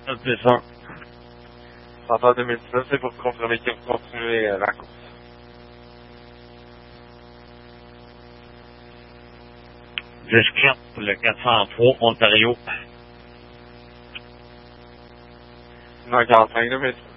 C'est ça. En 2019, c'est pour confirmer qu'ils vont continuer la course. J'esclate pour le 403 Ontario. 1h45 de métro.